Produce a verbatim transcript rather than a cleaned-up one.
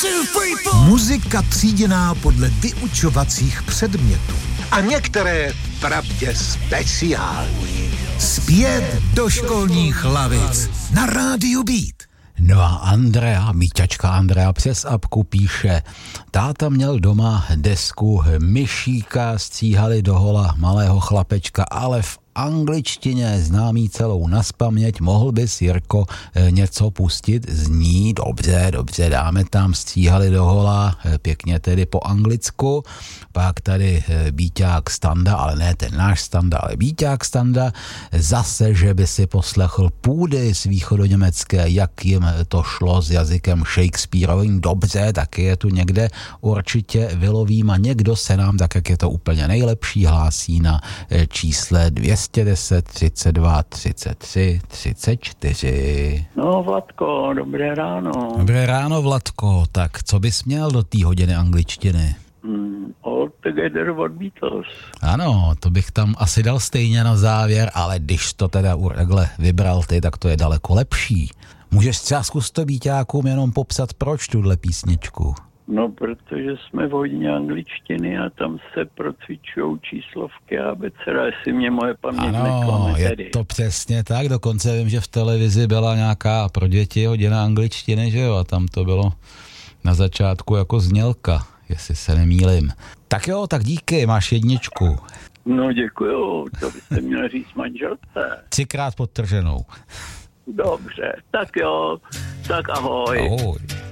Muzika tříděná podle vyučovacích předmětů. A některé pravdě speciální. Zpět do školních lavic na rádiu Beat. No a Andrea, míťačka Andrea přes apku píše: táta měl doma desku Myšíka, stříhali do hola malého chlapečka, ale v angličtině známý celou naspaměť, mohl bys, Jirko, něco pustit z ní? Dobře, dobře, dáme tam Stříhali do hola, pěkně tedy po anglicku. Pak tady Bíťák Standa, ale ne ten náš Standa, ale Bíťák Standa, zase, že by si poslechl Půdy z východoněmecké, jak jim to šlo s jazykem Shakespeareovým. Dobře, taky je tu někde určitě vylovím a někdo se nám, tak jak je to úplně nejlepší, hlásí na čísle dvě stě deset, třicet dva, třicet tři, třicet čtyři. No, Vladko, dobré ráno. Dobré ráno, Vladko. Tak co bys měl do té hodiny angličtiny? Mm, All Together od Beatles. Ano, to bych tam asi dal stejně na závěr, ale když to teda takhle vybral ty, tak to je daleko lepší. Můžeš třeba zkus to Bíťákům jenom popsat, proč tuhle písničku? No, protože jsme v hodině angličtiny a tam se procvičujou číslovky a abeceda, jestli mě moje paměť neklame. Ano, je to přesně tak, dokonce vím, že v televizi byla nějaká pro děti hodina angličtiny, že jo, a tam to bylo na začátku jako znělka, jestli se nemýlim. Tak jo, tak díky, máš jedničku. No, děkuju, to byste měl říct manželce. Třikrát podtrženou. Dobře, tak jo, tak ahoj. Ahoj.